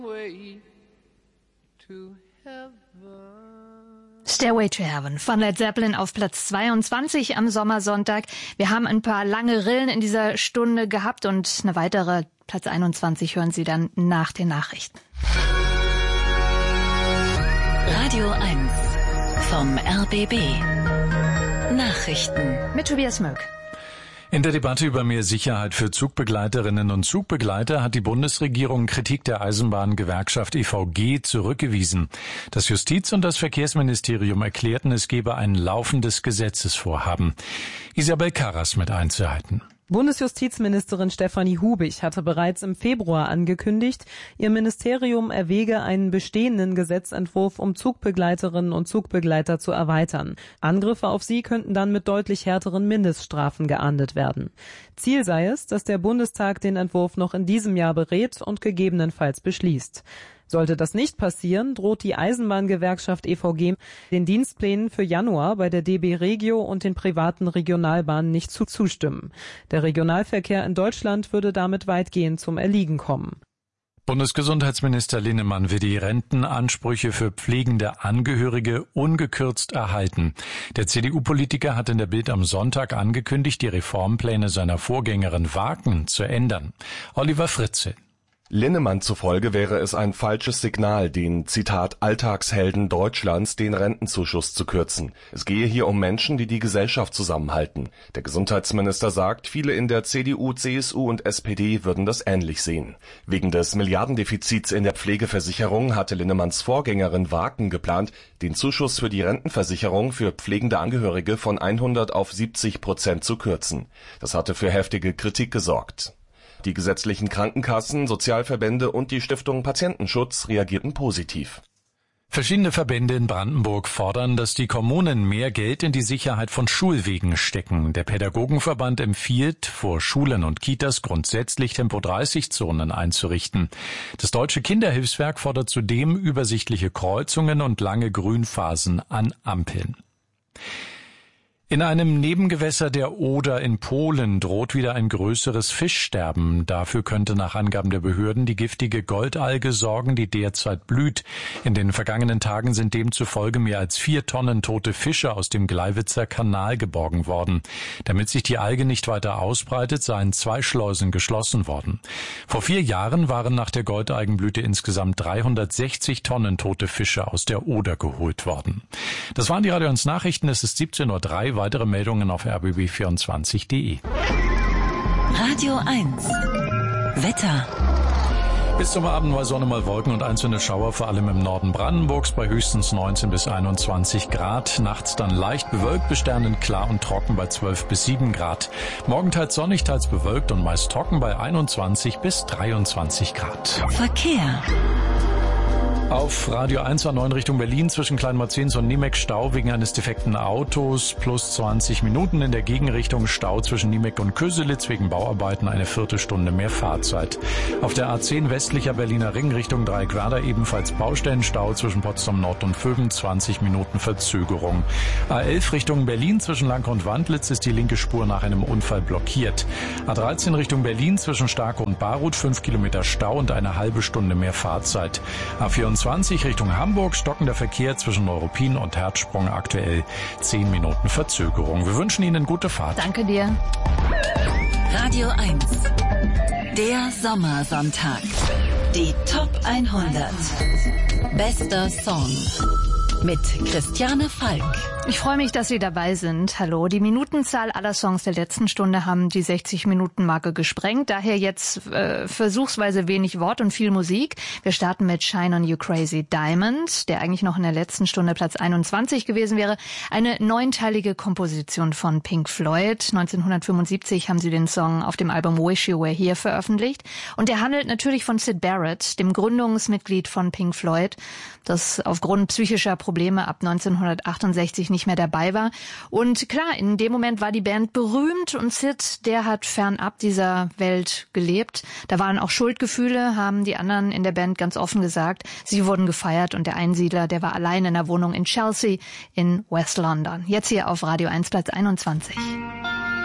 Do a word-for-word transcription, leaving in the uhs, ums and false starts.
Stairway to Heaven von Led Zeppelin auf Platz zweiundzwanzig am Sommersonntag. Wir haben ein paar lange Rillen in dieser Stunde gehabt und eine weitere Platz einundzwanzig hören Sie dann nach den Nachrichten. Radio eins vom R B B. Nachrichten mit Tobias Möck. In der Debatte über mehr Sicherheit für Zugbegleiterinnen und Zugbegleiter hat die Bundesregierung Kritik der Eisenbahngewerkschaft E V G zurückgewiesen. Das Justiz- und das Verkehrsministerium erklärten, es gebe ein laufendes Gesetzesvorhaben. Isabel Karras mit Einzelheiten. Bundesjustizministerin Stefanie Hubig hatte bereits im Februar angekündigt, ihr Ministerium erwäge einen bestehenden Gesetzentwurf, um Zugbegleiterinnen und Zugbegleiter zu erweitern. Angriffe auf sie könnten dann mit deutlich härteren Mindeststrafen geahndet werden. Ziel sei es, dass der Bundestag den Entwurf noch in diesem Jahr berät und gegebenenfalls beschließt. Sollte das nicht passieren, droht die Eisenbahngewerkschaft E V G den Dienstplänen für Januar bei der D B Regio und den privaten Regionalbahnen nicht zu zustimmen. Der Regionalverkehr in Deutschland würde damit weitgehend zum Erliegen kommen. Bundesgesundheitsminister Linnemann will die Rentenansprüche für pflegende Angehörige ungekürzt erhalten. Der C D U-Politiker hat in der Bild am Sonntag angekündigt, die Reformpläne seiner Vorgängerin Wagen zu ändern. Oliver Fritze. Linnemann zufolge wäre es ein falsches Signal, den, Zitat, Alltagshelden Deutschlands den Rentenzuschuss zu kürzen. Es gehe hier um Menschen, die die Gesellschaft zusammenhalten. Der Gesundheitsminister sagt, viele in der C D U, C S U und S P D würden das ähnlich sehen. Wegen des Milliardendefizits in der Pflegeversicherung hatte Linnemanns Vorgängerin Wagen geplant, den Zuschuss für die Rentenversicherung für pflegende Angehörige von hundert auf siebzig Prozent zu kürzen. Das hatte für heftige Kritik gesorgt. Die gesetzlichen Krankenkassen, Sozialverbände und die Stiftung Patientenschutz reagierten positiv. Verschiedene Verbände in Brandenburg fordern, dass die Kommunen mehr Geld in die Sicherheit von Schulwegen stecken. Der Pädagogenverband empfiehlt, vor Schulen und Kitas grundsätzlich Tempo dreißig Zonen einzurichten. Das Deutsche Kinderhilfswerk fordert zudem übersichtliche Kreuzungen und lange Grünphasen an Ampeln. In einem Nebengewässer der Oder in Polen droht wieder ein größeres Fischsterben. Dafür könnte nach Angaben der Behörden die giftige Goldalge sorgen, die derzeit blüht. In den vergangenen Tagen sind demzufolge mehr als vier Tonnen tote Fische aus dem Gleiwitzer Kanal geborgen worden. Damit sich die Alge nicht weiter ausbreitet, seien zwei Schleusen geschlossen worden. Vor vier Jahren waren nach der Goldalgenblüte insgesamt dreihundertsechzig Tonnen tote Fische aus der Oder geholt worden. Das waren die Radio eins Nachrichten. Es ist siebzehn Uhr drei. Weitere Meldungen auf r b b vierundzwanzig punkt d e. Radio eins Wetter. Bis zum Abend mal Sonne, mal Wolken und einzelne Schauer, vor allem im Norden Brandenburgs bei höchstens neunzehn bis einundzwanzig Grad. Nachts dann leicht bewölkt, bis sternenklar und trocken bei zwölf bis sieben Grad. Morgen teils sonnig, teils bewölkt und meist trocken bei einundzwanzig bis dreiundzwanzig Grad. Verkehr. Auf Radio eins A neun Richtung Berlin zwischen Kleinmarzens und Niemek Stau wegen eines defekten Autos plus zwanzig Minuten. In der Gegenrichtung Stau zwischen Niemek und Köselitz wegen Bauarbeiten eine Viertelstunde mehr Fahrzeit. Auf der A zehn westlicher Berliner Ring Richtung Dreieckwerder ebenfalls Baustellenstau zwischen Potsdam Nord und Vögen, zwanzig Minuten Verzögerung. A elf Richtung Berlin zwischen Lanke und Wandlitz ist die linke Spur nach einem Unfall blockiert. A dreizehn Richtung Berlin zwischen Starke und Baruth fünf Kilometer Stau und eine halbe Stunde mehr Fahrzeit. A vierundzwanzig Richtung Hamburg stockender Verkehr zwischen Neuruppin und Herzsprung, aktuell zehn Minuten Verzögerung. Wir wünschen Ihnen gute Fahrt. Danke dir. Radio eins. Der Sommersonntag. Die Top hundert. Bester Song. Mit Christiane Falk. Ich freue mich, dass Sie dabei sind. Hallo. Die Minutenzahl aller Songs der letzten Stunde haben die sechzig-Minuten-Marke gesprengt. Daher jetzt äh, versuchsweise wenig Wort und viel Musik. Wir starten mit Shine on You Crazy Diamond, der eigentlich noch in der letzten Stunde Platz einundzwanzig gewesen wäre. Eine neunteilige Komposition von Pink Floyd. neunzehnhundertfünfundsiebzig haben sie den Song auf dem Album Wish You Were Here veröffentlicht. Und der handelt natürlich von Syd Barrett, dem Gründungsmitglied von Pink Floyd, das aufgrund psychischer Probleme ab neunzehnhundertachtundsechzig nicht mehr dabei war. Und klar, in dem Moment war die Band berühmt und Syd, der hat fernab dieser Welt gelebt. Da waren auch Schuldgefühle, haben die anderen in der Band ganz offen gesagt. Sie wurden gefeiert und der Einsiedler, der war allein in einer Wohnung in Chelsea in West London. Jetzt hier auf Radio eins Platz einundzwanzig.